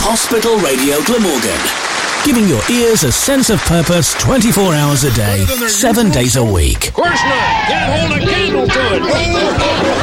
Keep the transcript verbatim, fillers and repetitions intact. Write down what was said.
Hospital Radio Glamorgan. Giving your ears a sense of purpose twenty-four hours a day, seven days a week. Of course not. Can't hold a candle to it.